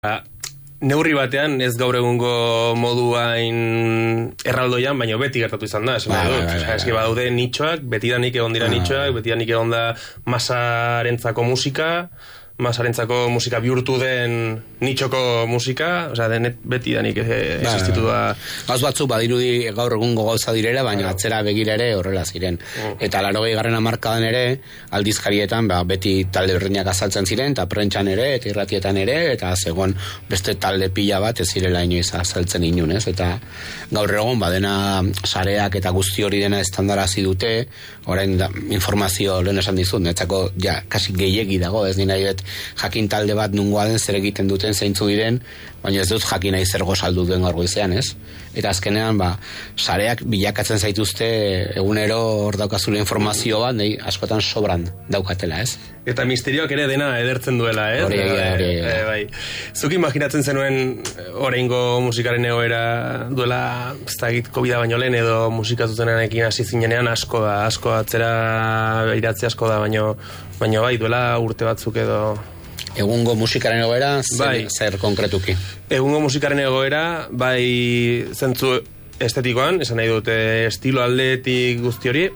Neurri batean ez gaur egungo moduain erraldoian, baina beti gertatu izan da, esan dut. Eski badaude nitxoak, betidanik egon dira nitxoak, betidanik egon da masarentzako masarentzako musika bihurtu den nitxoko musika, betidanik existitu da. Gauz batzuk badirudi gaur egungo gauza direla, baina atzera begira ere horrela ziren. Eta 80. hamarkadan ere, aldizkarietan beti talde berdinak azaltzen ziren, eta prentxan ere, eta irratietan ere, eta zegoen beste talde pila bat ez zirela inoiz azaltzen inun, ez? Eta gaur egun badena sareak eta guzti hori dena estandarazi dute, orain informazio lehen esan dizut, netzako kasi gehiegi dago, ez nina nahi jakin talde bat nungoa den zer egiten duten zeintzu diren, baina ez dut jakin nahi zer gozaldu duen gaur goizean, ez? Eta azkenean, sareak bilakatzen zaituzte egunero hor daukazule informazio bat, nahi askotan sobran daukatela, ez? Eta misterioak ere dena edertzen duela, ez? Hori. Zuk imaginatzen zenuen oraingo musikaren egoera duela, ez da egit COVID baino lehen, edo musikatutenarekin hasi zinenean asko atzera iratzi asko da, baino bai, duela urte batzuk edo... Egungo musikaren egoera, zer konkretuki? Egungo musikaren egoera, bai zentzu estetikoan, esan nahi dute estilo aldetik guzti hori,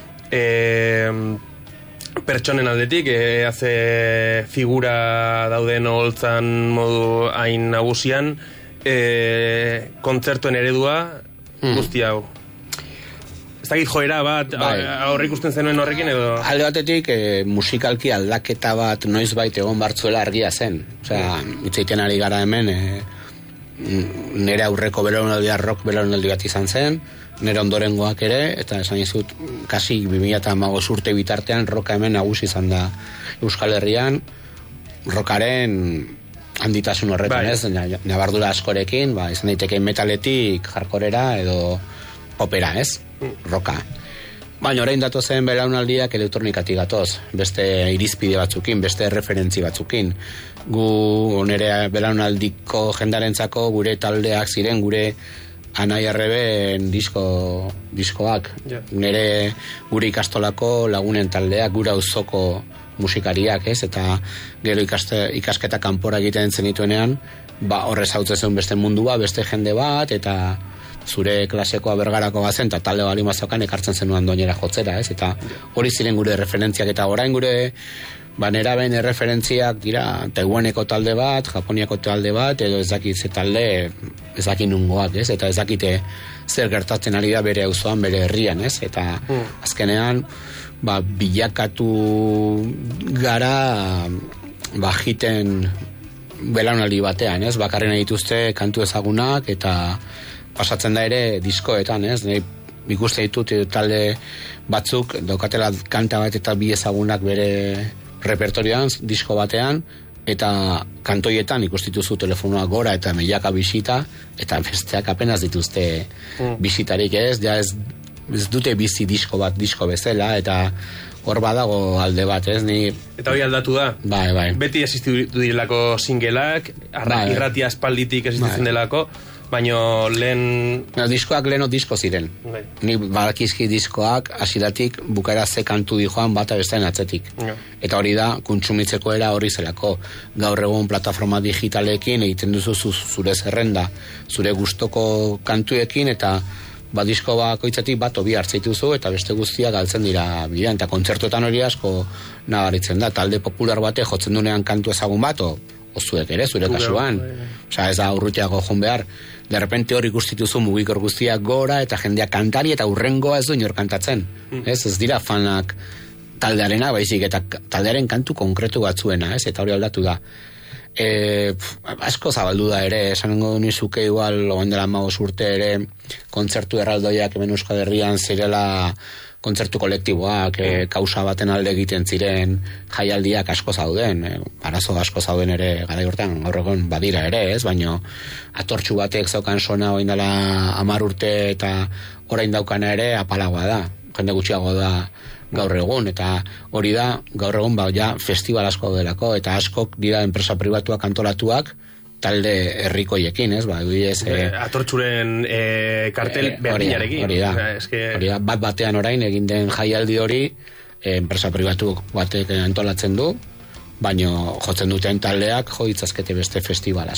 pertsonen aldetik, haze figura dauden oholtzan modu hain nagusian, kontzertuen eredua guzti hau. Ez dakit joera bat, aurre ikusten zenuen horrekin edo... Alde batetik, musikalki aldaketa bat noiz bait egon bartzuela argia zen. Osea, itzaiten ari gara hemen, nire aurreko belaunaldia rock belaunaldi bat izan zen, nire ondorengoak ere, eta esan izut, kasi 2015 urte bitartean rocka hemen nagusi izan da Euskal Herrian, rockaren handitasun horretan, ez? Nabardura askorekin, izan daiteke metaletik, hardcorera edo opera, ez? Roka. Baina orain datozen belaunaldiak elektronikatik gatoz, beste irizpide batzukin, beste referentzi batzukin. Gu nire belaunaldiko jendarentzako gure taldeak ziren, gure Anai Arreben diskoak. Nire gure ikastolako lagunen taldeak, gure auzoko musikariak, ez? Eta gero ikasketa kanpora egiten zenituenean, horrez hautzen zen beste mundua, beste jende bat, eta zure klasekoa Bergarako bazen, eta talde bali mazokan ekartzen zenuan doinera jotzera, ez? Eta hori ziren gure referentziak, eta orain gure neraben referentziak dira Taiwaneko talde bat, Japoniako talde bat, edo ez dakit ze talde, ez dakit nungoak, ez? Eta ez dakite zer gertatzen ari da bere auzoan, bere herrian, ez? Eta azkenean, bilakatu gara jiten belaunaldi batean, ez? Bakarren dituzte kantu ezagunak, eta pasatzen da ere diskoetan, ez? Ikuste ditut talde batzuk daukatela kanta bat eta bi ezagunak bere repertorioan, disko batean, eta kantoietan ikustituzu telefonoa gora eta milaka bisita, eta besteak apenas dituzte bisitarik, ez? Ez dute bizi disko bezala, eta hor badago alde bat, ez? Eta hori aldatu da? Bai. Beti existitu direlako singleak, irratia aspalditik existitzen delako, baina lehen... Diskoak leheno disko ziren. Ni badakizki diskoak hasieratik bukara ze kantu dijoan bata bestean atzetik. Eta hori da, kontsumitzeko era hori zelako. Gaur egun plataforma digitalekin egiten duzu zure zerrenda, zure gustoko kantuekin, eta disko bakoitzetik bat obi hartzaituzu, eta beste guztiak galtzen dira bidean. Eta kontzertuetan hori asko nabaritzen da. Talde popular bate jotzen dunean kantu ezagun bat, zuek ere, zure kasuan. Ez da urrutiago joan behar. De repente hori guztituzu mugikor guztiak gora, eta jendeak kantari, eta urrengoa ez du inor kantatzen. Ez dira fanak taldearena, baizik, eta taldearen kantu konkretu batzuena, ez? Eta hori aldatu da. Asko zabaldu da ere, esango nizuke igual, oen dela 15 urte ere, kontzertu erraldoiak hemen Euskal Herrian zirela kontzertu kolektiboak, kausa baten alde egiten ziren, jaialdiak asko zauden, arazo asko zauden ere, gara urtean, gaur egon badira ere, ez? Baina atortxu batek zaukan sona oin dela 10 urte eta orain daukana ere apalagoa da, jende gutxiago da gaur egun, eta hori da gaur egun festival asko delako, eta askok dira enpresa pribatuak antolatuak, talde herrikoiekin, ez? Atortxuren kartel berdinarekin. Hori da. Bat batean orain egin den jaialdi hori, enpresa pribatu batek antolatzen du, baino jotzen duten taldeak jo itzazkete beste festivala